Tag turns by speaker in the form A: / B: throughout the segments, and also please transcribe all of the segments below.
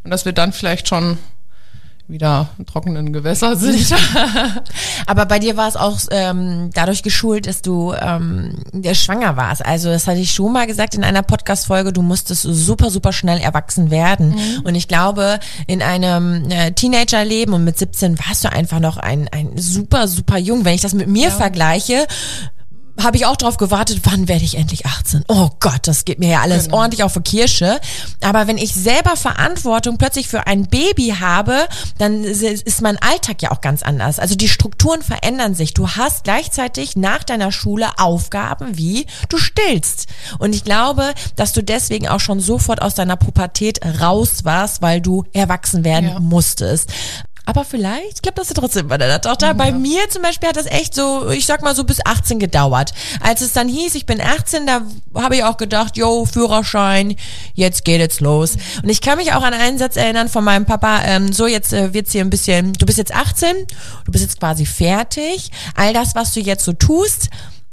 A: und dass wir dann vielleicht schon wieder in trockenen Gewässer sind.
B: Aber bei dir war es auch dadurch geschult, dass du schwanger warst. Also das hatte ich schon mal gesagt in einer Podcast-Folge, du musstest super, super schnell erwachsen werden. Und ich glaube, in einem Teenagerleben und mit 17 warst du einfach noch ein super, super jung. Wenn ich das mit mir vergleiche, habe ich auch drauf gewartet, wann werde ich endlich 18? Oh Gott, das geht mir ja alles ordentlich auf die Kirsche. Aber wenn ich selber Verantwortung plötzlich für ein Baby habe, dann ist mein Alltag ja auch ganz anders. Also die Strukturen verändern sich. Du hast gleichzeitig nach deiner Schule Aufgaben wie du stillst. Und ich glaube, dass du deswegen auch schon sofort aus deiner Pubertät raus warst, weil du erwachsen werden musstest. Aber vielleicht klappt das ja trotzdem bei deiner Tochter. Ja. Bei mir zum Beispiel hat das echt so, ich sag mal so bis 18 gedauert. Als es dann hieß, ich bin 18, da habe ich auch gedacht, yo, Führerschein, jetzt geht es los. Und ich kann mich auch an einen Satz erinnern von meinem Papa, so jetzt wird's hier ein bisschen, du bist jetzt 18, du bist jetzt quasi fertig. All das, was du jetzt so tust,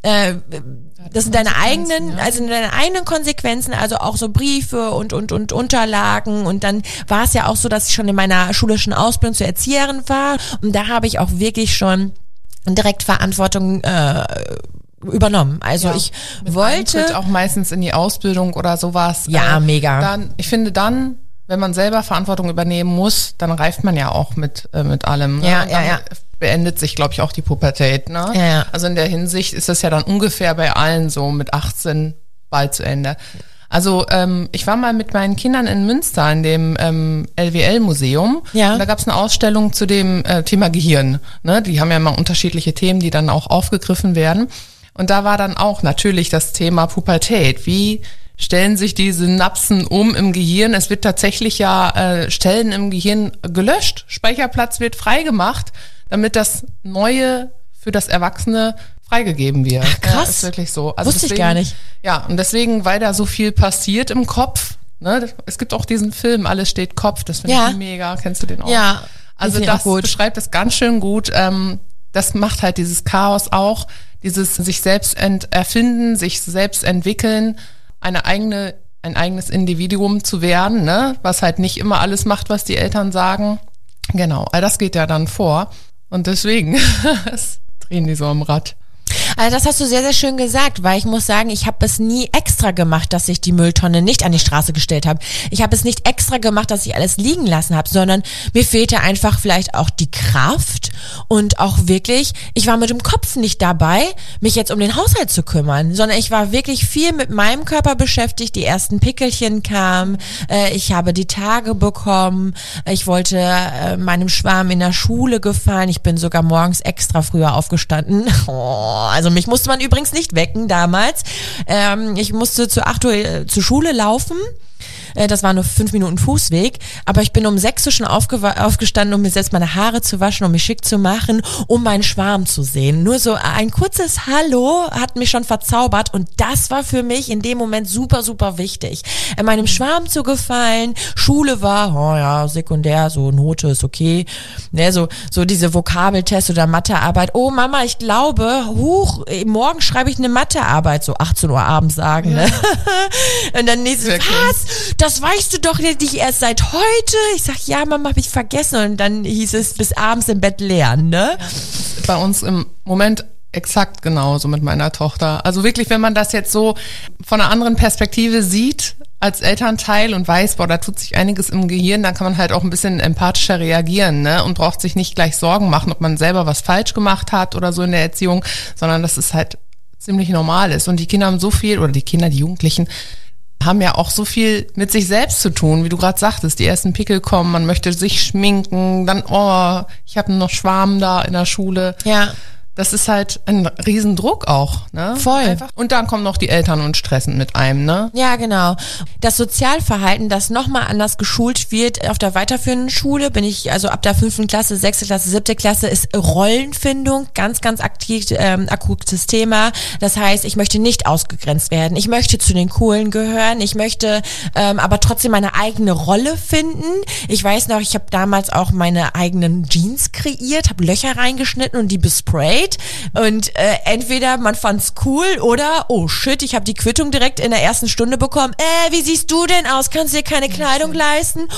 B: das sind deine eigenen, also deine eigenen Konsequenzen, also auch so Briefe und Unterlagen. Und dann war es ja auch so, dass ich schon in meiner schulischen Ausbildung zur Erzieherin war. Und da habe ich auch wirklich schon direkt Verantwortung übernommen. Also ich wollte
A: Eintritt auch meistens in die Ausbildung oder sowas.
B: Ja, mega.
A: Ich finde dann, wenn man selber Verantwortung übernehmen muss, dann reift man ja auch mit allem.
B: Ja,
A: ne?
B: ja.
A: Beendet sich, glaube ich, auch die Pubertät. Ne?
B: Ja.
A: Also in der Hinsicht ist das ja dann ungefähr bei allen so mit 18 bald zu Ende. Also ich war mal mit meinen Kindern in Münster in dem LWL-Museum.
B: Ja.
A: Und da gab es eine Ausstellung zu dem Thema Gehirn. Ne? Die haben ja immer unterschiedliche Themen, die dann auch aufgegriffen werden. Und da war dann auch natürlich das Thema Pubertät. Wie stellen sich die Synapsen um im Gehirn? Es wird tatsächlich ja Stellen im Gehirn gelöscht. Speicherplatz wird freigemacht, damit das Neue für das Erwachsene freigegeben wird.
B: Ach, krass.
A: Ja, ist wirklich so. Also
B: Wusste ich gar nicht.
A: Ja, und deswegen, weil da so viel passiert im Kopf, ne, es gibt auch diesen Film, Alles steht Kopf, das finde ich mega. Kennst du den auch?
B: Ja.
A: Also das beschreibt das ganz schön gut. Das macht halt dieses Chaos auch, dieses sich selbst erfinden, sich selbst entwickeln, ein eigenes Individuum zu werden, ne, was halt nicht immer alles macht, was die Eltern sagen. Genau, all das geht ja dann vor. Und deswegen drehen die so am Rad.
B: Also das hast du sehr, sehr schön gesagt, weil ich muss sagen, ich habe es nie extra gemacht, dass ich die Mülltonne nicht an die Straße gestellt habe. Ich habe es nicht extra gemacht, dass ich alles liegen lassen habe, sondern mir fehlte einfach vielleicht auch die Kraft und auch wirklich, ich war mit dem Kopf nicht dabei, mich jetzt um den Haushalt zu kümmern, sondern ich war wirklich viel mit meinem Körper beschäftigt, die ersten Pickelchen kamen, ich habe die Tage bekommen, ich wollte meinem Schwarm in der Schule gefallen, ich bin sogar morgens extra früher aufgestanden, also mich musste man übrigens nicht wecken damals. Ich musste zu 8 Uhr zur Schule laufen. Das war nur 5 Minuten Fußweg, aber ich bin um 6 Uhr schon aufgestanden, um mir selbst meine Haare zu waschen, um mich schick zu machen, um meinen Schwarm zu sehen. Nur so ein kurzes Hallo hat mich schon verzaubert und das war für mich in dem Moment super, super wichtig. Meinem Schwarm zu gefallen, Schule war, oh ja, sekundär, so Note ist okay, ne, so diese Vokabeltest oder Mathearbeit. Oh Mama, ich glaube, morgen schreibe ich eine Mathearbeit, so 18 Uhr abends sagen, ne? Und dann nächstes, was? Das weißt du doch nicht erst seit heute. Ich sag, ja, Mama, hab ich vergessen. Und dann hieß es, bis abends im Bett lernen, ne?
A: Bei uns im Moment exakt genauso mit meiner Tochter. Also wirklich, wenn man das jetzt so von einer anderen Perspektive sieht, als Elternteil und weiß, boah, da tut sich einiges im Gehirn, dann kann man halt auch ein bisschen empathischer reagieren, ne? Und braucht sich nicht gleich Sorgen machen, ob man selber was falsch gemacht hat oder so in der Erziehung, sondern dass es halt ziemlich normal ist. Und die Kinder haben so viel, oder die Jugendlichen, haben ja auch so viel mit sich selbst zu tun, wie du gerade sagtest, die ersten Pickel kommen, man möchte sich schminken, dann, ich habe noch Schwarm da in der Schule.
B: Ja.
A: Das ist halt ein Riesendruck auch, ne?
B: Voll.
A: Einfach. Und dann kommen noch die Eltern und stressen mit einem, ne?
B: Ja, genau. Das Sozialverhalten, das nochmal anders geschult wird auf der weiterführenden Schule, bin ich, also ab der 5. Klasse, 6. Klasse, 7. Klasse, ist Rollenfindung ganz, ganz akutes Thema. Das heißt, ich möchte nicht ausgegrenzt werden. Ich möchte zu den Coolen gehören. Ich möchte aber trotzdem meine eigene Rolle finden. Ich weiß noch, ich habe damals auch meine eigenen Jeans kreiert, habe Löcher reingeschnitten und die besprayt. Und entweder man fand's cool oder, oh shit, ich habe die Quittung direkt in der ersten Stunde bekommen. Wie siehst du denn aus? Kannst du dir keine Kleidung leisten?